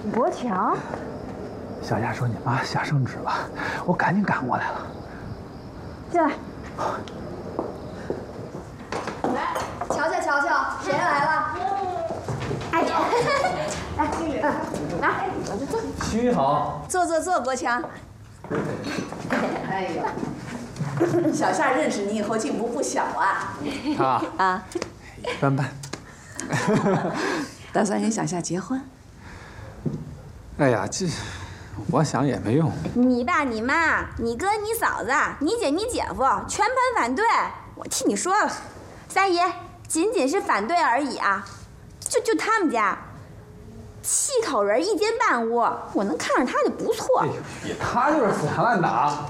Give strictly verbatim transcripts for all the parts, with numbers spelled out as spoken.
国强， 小夏说你妈下圣旨了，我赶紧赶过来了。 进来。 来，瞧瞧瞧瞧，谁来了？哎呀，来，嗯，来，我就坐。 徐好， 坐坐坐，国强。哎呀，小夏认识你以后进步不小啊。 啊啊， 一般般。 打算跟小夏结婚？ 哎呀，这我想也没用。 你爸、你妈、你哥、你嫂子、你姐、你姐夫全盘反对，我替你说了。三姨仅仅是反对而已啊，就就他们家，七口人一间半屋，我能看上他就不错。 哎呦，他就是死缠烂打。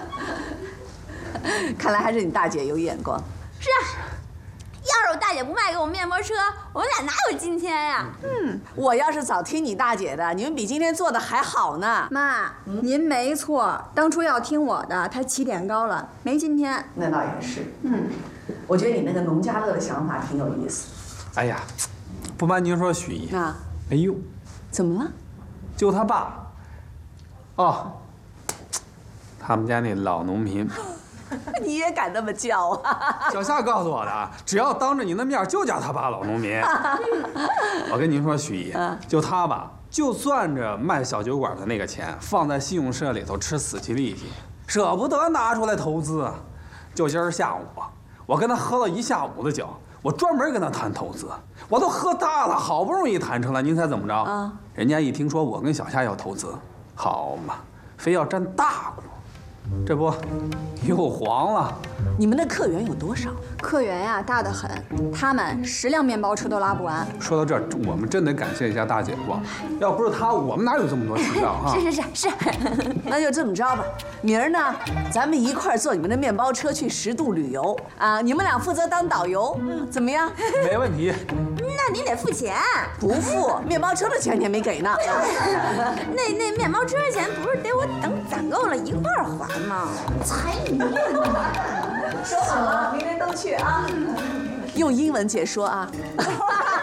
看来还是你大姐有眼光。 是啊。要是我大姐不卖给我面包车，我们俩哪有今天呀？ 嗯，我要是早听你大姐的，你们比今天做的还好呢。 妈，嗯、您没错，当初要听我的，她起点高了，没今天。 那倒也是。嗯，我觉得你那个农家乐的想法挺有意思。 哎呀，不瞒您说，许姨啊， 哎呦， 怎么了？ 就他爸。哦，他们家那老农民。 你也敢那么叫啊？ 小夏告诉我的，只要当着您的面就叫他爸老农民。我跟您说，许姨，就他吧，就攥着卖小酒馆的那个钱，放在信用社里头吃死期利息，舍不得拿出来投资。就今儿下午，我跟他喝了一下午的酒，我专门跟他谈投资，我都喝大了，好不容易谈成了。您猜怎么着？啊，人家一听说我跟小夏要投资，好嘛，非要占大股。这不，又黄了。 你们的客源有多少？ 客源呀、啊，大得很，他们十辆面包车都拉不完。 说到这儿，我们真得感谢一下大姐夫，要不是她，我们哪有这么多渠道啊？ 是是是是， 那就这么着吧。明儿呢，咱们一块儿坐你们的面包车去十渡旅游啊！你们俩负责当导游，怎么样？ 没问题。 那你得付钱。 不付，面包车的钱你还没给呢。 那那面包车的钱不是得我等攒够了一块儿还吗？才你呢！ 说好了，明天都去啊。用英文解说啊。